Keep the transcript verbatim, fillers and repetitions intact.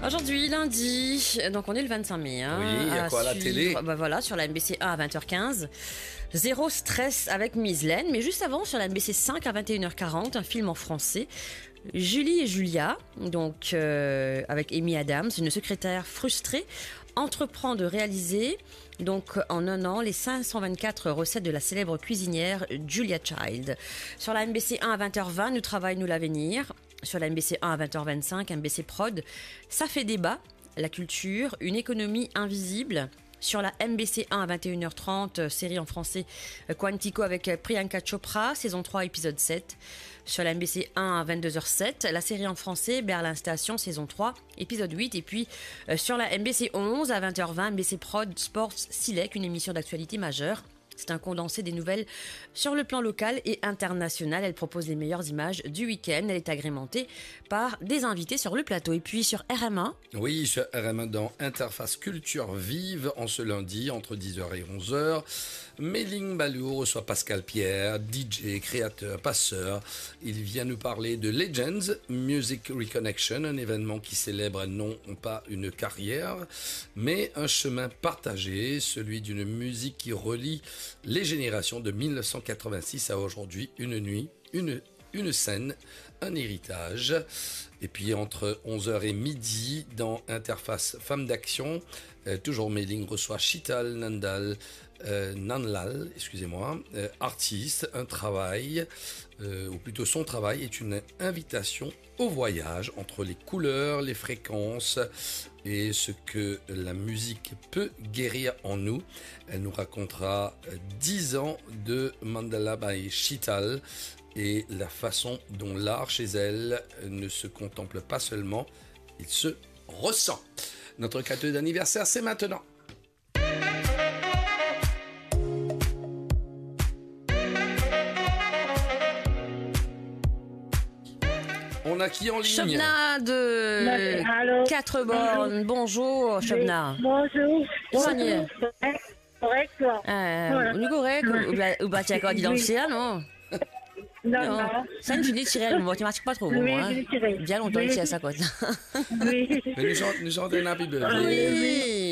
Aujourd'hui, lundi, donc on est le vingt-cinq mai. Hein, oui, il y a quoi à la télé? Bah voilà, sur la M B C un à vingt heures quinze. Zéro stress avec Miss Laine. Mais juste avant, sur la M B C cinq à vingt et une heures quarante, un film en français. Julie et Julia, donc euh, avec Amy Adams, une secrétaire frustrée, entreprend de réaliser donc en un an les cinq cent vingt-quatre recettes de la célèbre cuisinière Julia Child. Sur la M B C un à vingt heures vingt, Nous travaille, nous l'avenir. Sur la M B C un à vingt heures vingt-cinq, M B C Prod, ça fait débat, la culture, une économie invisible. Sur la M B C un à vingt et une heures trente, série en français Quantico avec Priyanka Chopra, saison trois, épisode sept. Sur la M B C un à vingt-deux heures sept, la série en français Berlin Station, saison trois, épisode huit. Et puis euh, sur la M B C onze à vingt heures vingt, M B C Prod Sports Silek, une émission d'actualité majeure. C'est un condensé des nouvelles sur le plan local et international. Elle propose les meilleures images du week-end. Elle est agrémentée par des invités sur le plateau. Et puis sur R M un. Oui, sur R M un dans Interface Culture Vive, en ce lundi, entre dix heures et onze heures. Méling Balou reçoit Pascal Pierre, D J, créateur, passeur. Il vient nous parler de Legends Music Reconnection, un événement qui célèbre non pas une carrière, mais un chemin partagé, celui d'une musique qui relie les générations de mille neuf cent quatre-vingt-six à aujourd'hui, une nuit, une, une scène, un héritage. Et puis entre onze heures et midi, dans Interface Femmes d'Action, euh, toujours Méling reçoit Chital Nandal, euh, Nanlal, excusez-moi, euh, artiste, un travail, euh, ou plutôt son travail est une invitation au voyage entre les couleurs, les fréquences et ce que la musique peut guérir en nous. Elle nous racontera dix ans de Mandala by Chital et la façon dont l'art chez elle ne se contemple pas seulement, il se ressent. Notre cadeau d'anniversaire, c'est maintenant. On a qui en ligne? Shobna de quatre bornes. Bonjour, Shobna. Bonjour. Bonjour. Correct, toi. Euh, on est correct. Ou bah, tu as encore dit dans le ciel, non? Non, non. Ça, une fille tirée, moi, tu marches pas trop. Oui, hein. je tiré. Bien longtemps ici à sa côte. Oui. Mais nous chantons, nous chantons un happy birthday. Oui.